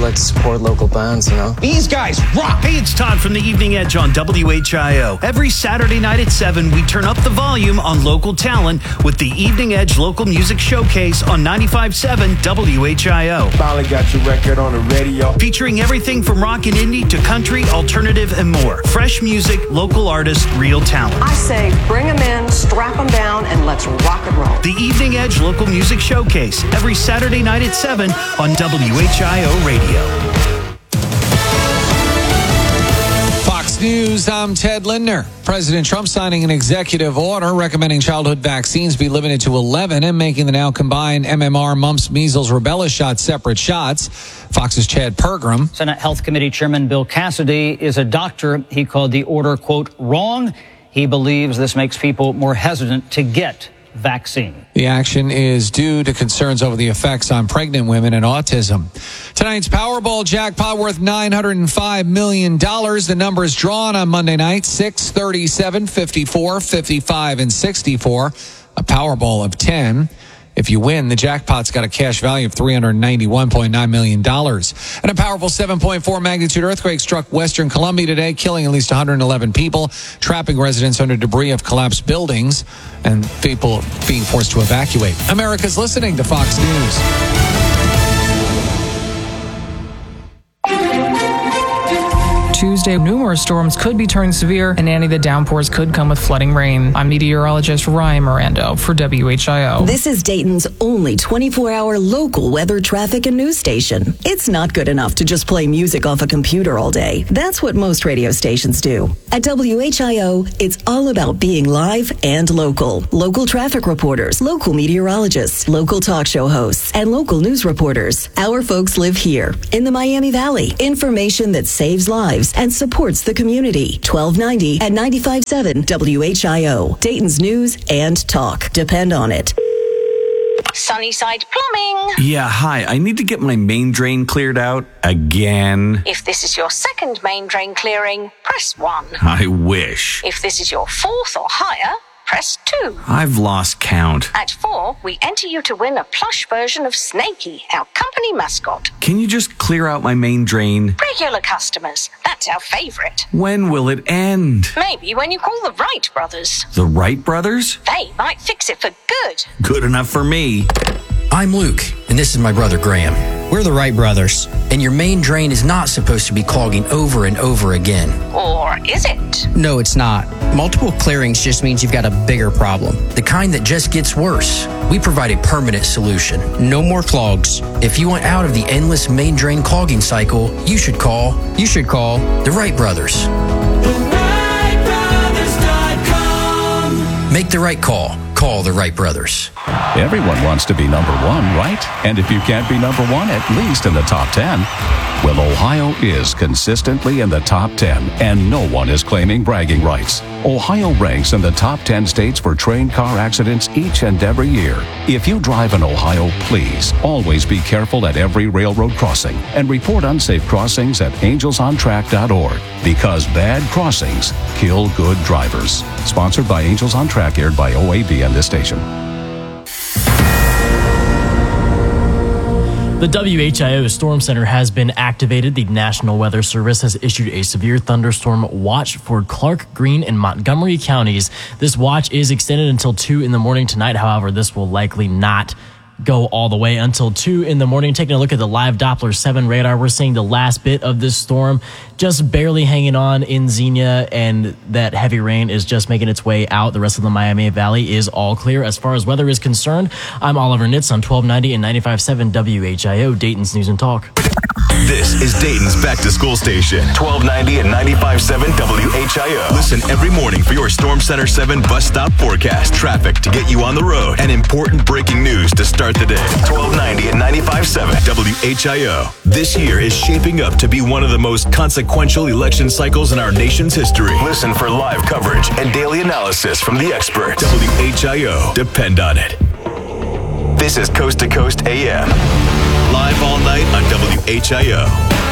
like to support local bands, you know? These guys rock! Hey, it's Todd from the Evening Edge on WHIO. Every Saturday night at 7, we turn up the volume on local talent with the Evening Edge Local Music Showcase on 95.7 WHIO. Finally got your record on the radio. Featuring everything from rock and indie to country, alternative, and more. Fresh music, local artists, real talent. I say bring them in, strap them down, and let's rock and roll. The Evening Edge Local Music Showcase, every Saturday night at 7 on WHIO Radio. Fox News, I'm Ted Lindner. President Trump signing an executive order recommending childhood vaccines be limited to 11 and making the now combined MMR, mumps, measles, rubella shots separate shots. Fox's Chad Pergram. Senate Health Committee Chairman Bill Cassidy is a doctor. He called the order, quote, wrong. He believes this makes people more hesitant to get vaccine. The action is due to concerns over the effects on pregnant women and autism. Tonight's Powerball jackpot worth $905 million. The numbers drawn on Monday night, 6, 37, 54, 55, and 64. A Powerball of 10. If you win, the jackpot's got a cash value of $391.9 million. And a powerful 7.4 magnitude earthquake struck Western Colombia today, killing at least 111 people, trapping residents under debris of collapsed buildings, and people being forced to evacuate. America's listening to Fox News. Tuesday, numerous storms could be turning severe, and any of the downpours could come with flooding rain. I'm meteorologist Ryan Mirando for WHIO. This is Dayton's only 24-hour local weather, traffic, and news station. It's not good enough to just play music off a computer all day. That's what most radio stations do. At WHIO, it's all about being live and local. Local traffic reporters, local meteorologists, local talk show hosts, and local news reporters. Our folks live here in the Miami Valley. Information that saves lives and supports the community. 1290 at 95.7 WHIO. Dayton's news and talk. Depend on it. Sunnyside Plumbing. Yeah, hi. I need to get my main drain cleared out again. If this is your second main drain clearing, press 1. I wish. If this is your fourth or higher, press 2. I've lost count. At 4, we enter you to win a plush version of Snakey, our company mascot. Can you just clear out my main drain? Regular customers, that's our favorite. When will it end? Maybe when you call the Wright brothers. The Wright brothers? They might fix it for good. Good enough for me. I'm Luke, and this is my brother Graham. We're the Wright brothers, and your main drain is not supposed to be clogging over and over again. Or is it? No, it's not. Multiple clearings just means you've got a bigger problem, the kind that just gets worse. We provide a permanent solution. No more clogs. If you want out of the endless main drain clogging cycle, you should call the Wright brothers. TheWrightBrothers.com. Make the right call. Call the Wright brothers. Everyone wants to be number one, right? And if you can't be number one, at least in the top 10. Well, Ohio is consistently in the top 10, and no one is claiming bragging rights. Ohio ranks in the top 10 states for train car accidents each and every year. If you drive in Ohio, please always be careful at every railroad crossing and report unsafe crossings at angelsontrack.org, because bad crossings kill good drivers. Sponsored by Angels on Track, aired by OAB and this station. The WHIO Storm Center has been activated. The National Weather Service has issued a severe thunderstorm watch for Clark, Greene, and Montgomery counties. This watch is extended until 2 in the morning tonight. However, this will likely not go all the way until 2 in the morning. Taking a look at the live Doppler 7 radar, we're seeing the last bit of this storm just barely hanging on in Xenia, and that heavy rain is just making its way out. The rest of the Miami Valley is all clear. As far as weather is concerned, I'm Oliver Nitz on 1290 and 95.7 WHIO, Dayton's News and Talk. This is Dayton's back-to-school station, 1290 and 95.7 WHIO. Listen every morning for your Storm Center 7 bus stop forecast, traffic to get you on the road, and important breaking news to start the day. 1290 and 95.7 WHIO. This year is shaping up to be one of the most consequential election cycles in our nation's history. Listen for live coverage and daily analysis from the experts. WHIO. Depend on it. This is Coast to Coast AM. Live all night on WHIO.